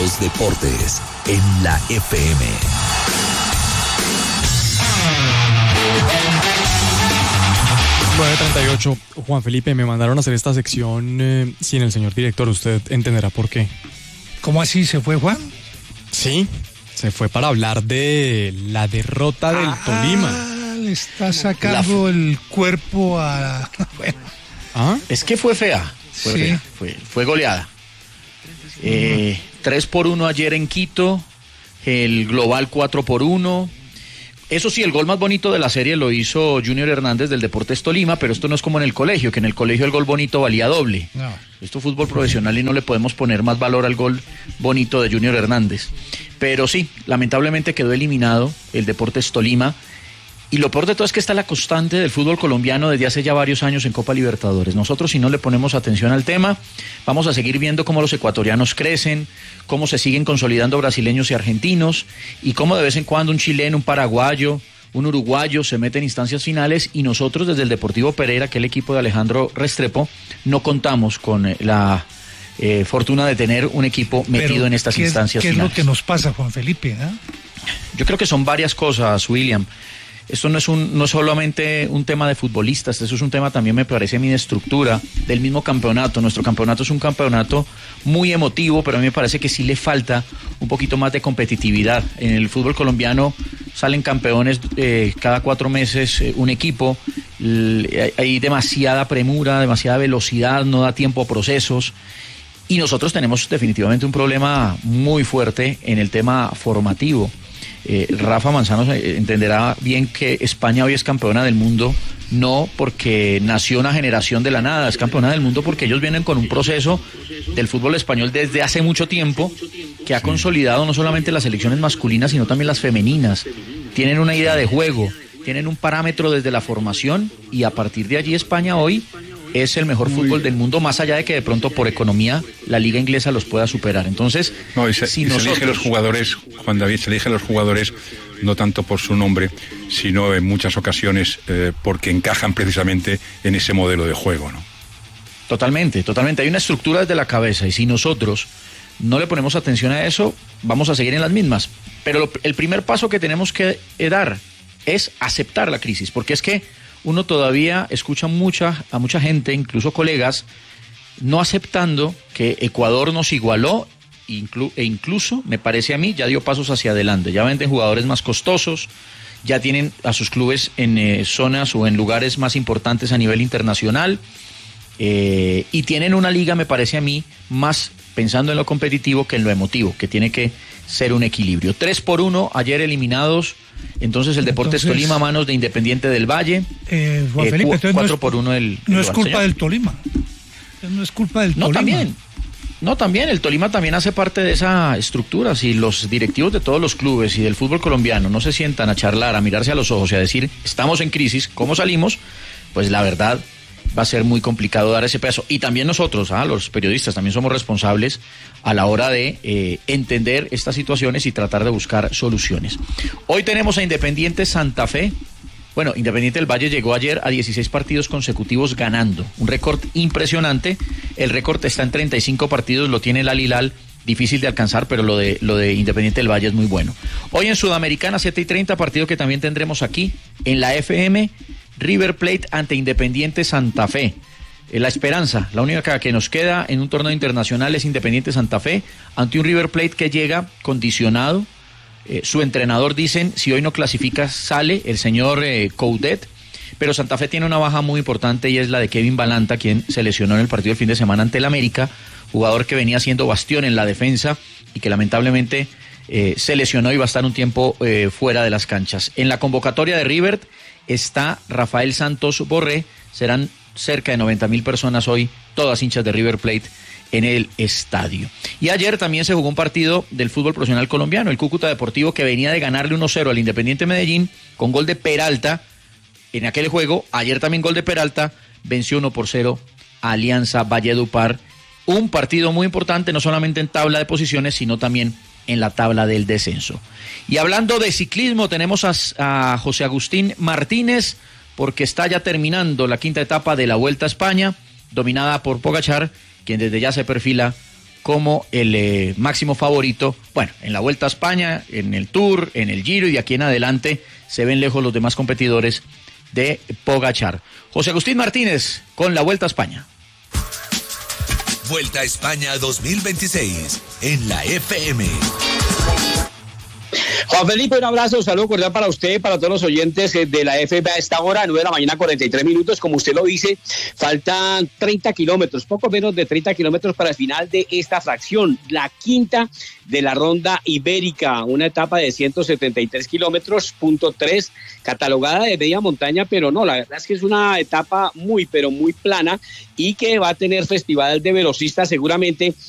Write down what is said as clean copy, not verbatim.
los deportes en la FM. Bueno, 38. Juan Felipe, me mandaron a hacer esta sección sin el señor director. Usted entenderá por qué. ¿Cómo así se fue, Juan? Sí, se fue para hablar de la derrota del Tolima. Le está sacando el cuerpo a... Bueno. ¿Ah? Es que fue fea. Fue goleada. 3-1 ayer en Quito, el global 4-1. Eso sí, el gol más bonito de la serie lo hizo Junior Hernández del Deportes Tolima, pero esto no es como en el colegio, que en el colegio el gol bonito valía doble. No. Esto es fútbol profesional y no le podemos poner más valor al gol bonito de Junior Hernández. Pero sí, lamentablemente quedó eliminado el Deportes Tolima. Y lo peor de todo es que está la constante del fútbol colombiano desde hace ya varios años en Copa Libertadores. Nosotros, si no le ponemos atención al tema, vamos a seguir viendo cómo los ecuatorianos crecen, cómo se siguen consolidando brasileños y argentinos, y cómo de vez en cuando un chileno, un paraguayo, un uruguayo se mete en instancias finales, y nosotros desde el Deportivo Pereira, que es el equipo de Alejandro Restrepo, no contamos con la fortuna de tener un equipo metido en estas instancias finales. ¿Qué es lo que nos pasa, Juan Felipe? Yo creo que son varias cosas, William. Esto no es solamente un tema de futbolistas, eso es un tema también, me parece a mí, de estructura del mismo campeonato. Nuestro campeonato es un campeonato muy emotivo, pero a mí me parece que sí le falta un poquito más de competitividad. En el fútbol colombiano salen campeones cada 4 meses un equipo, hay demasiada premura, demasiada velocidad, no da tiempo a procesos. Y nosotros tenemos definitivamente un problema muy fuerte en el tema formativo. Rafa Manzano entenderá bien que España hoy es campeona del mundo, no porque nació una generación de la nada, es campeona del mundo porque ellos vienen con un proceso del fútbol español desde hace mucho tiempo que ha consolidado no solamente las selecciones masculinas sino también las femeninas. Tienen una idea de juego, tienen un parámetro desde la formación, y a partir de allí España hoy es el mejor fútbol del mundo, más allá de que de pronto por economía la liga inglesa los pueda superar. Entonces, se eligen los jugadores, Juan David, se eligen los jugadores no tanto por su nombre, sino en muchas ocasiones porque encajan precisamente en ese modelo de juego, ¿no? Totalmente. Hay una estructura desde la cabeza, y si nosotros no le ponemos atención a eso, vamos a seguir en las mismas. Pero el primer paso que tenemos que dar es aceptar la crisis, porque es que uno todavía escucha a mucha gente, incluso colegas, no aceptando que Ecuador nos igualó e incluso, me parece a mí, ya dio pasos hacia adelante. Ya venden jugadores más costosos, ya tienen a sus clubes en zonas o en lugares más importantes a nivel internacional, y tienen una liga, me parece a mí, más pensando en lo competitivo que en lo emotivo, que tiene que ser un equilibrio. 3-1 ayer eliminados. Entonces el Deportes Tolima a manos de Independiente del Valle. Juan Felipe, 4-1 el no es culpa del Tolima. No es culpa del Tolima. También el Tolima también hace parte de esa estructura. Si los directivos de todos los clubes y del fútbol colombiano no se sientan a charlar, a mirarse a los ojos y a decir estamos en crisis, ¿cómo salimos? Pues la verdad va a ser muy complicado dar ese peso. Y también nosotros, los periodistas, también somos responsables a la hora de entender estas situaciones y tratar de buscar soluciones. Hoy tenemos a Independiente Santa Fe. Bueno, Independiente del Valle llegó ayer a 16 partidos consecutivos ganando. Un récord impresionante. El récord está en 35 partidos, lo tiene el Al-Hilal, difícil de alcanzar, pero lo de Independiente del Valle es muy bueno. Hoy en Sudamericana, 7:30, partido que también tendremos aquí en la FM, River Plate ante Independiente Santa Fe. La esperanza, la única que nos queda en un torneo internacional es Independiente Santa Fe ante un River Plate que llega condicionado. Su entrenador, dicen, si hoy no clasifica sale el señor Coudet, pero Santa Fe tiene una baja muy importante y es la de Kevin Balanta, quien se lesionó en el partido del fin de semana ante el América, jugador que venía siendo bastión en la defensa y que lamentablemente se lesionó y va a estar un tiempo fuera de las canchas. En la convocatoria de River está Rafael Santos Borré, serán cerca de 90,000 personas hoy, todas hinchas de River Plate en el estadio. Y ayer también se jugó un partido del fútbol profesional colombiano, el Cúcuta Deportivo, que venía de ganarle 1-0 al Independiente Medellín con gol de Peralta en aquel juego. Ayer también gol de Peralta, venció 1-0 a Alianza Valledupar. Un partido muy importante, no solamente en tabla de posiciones, sino también en la tabla del descenso. Y hablando de ciclismo, tenemos a José Agustín Martínez, porque está ya terminando la quinta etapa de la Vuelta a España, dominada por Pogačar, quien desde ya se perfila como el máximo favorito. Bueno, en la Vuelta a España, en el Tour, en el Giro y de aquí en adelante se ven lejos los demás competidores de Pogačar. José Agustín Martínez con la Vuelta a España. Vuelta a España 2026 en la FM. Juan Felipe, un abrazo, un saludo cordial para usted, para todos los oyentes de la FM a esta hora, 9 de la mañana, 43 minutos. Como usted lo dice, faltan 30 kilómetros, poco menos de 30 kilómetros para el final de esta fracción, la quinta de la Ronda Ibérica, una etapa de 173 kilómetros, punto 3, catalogada de media montaña, pero no, la verdad es que es una etapa muy, pero muy plana y que va a tener festival de velocistas seguramente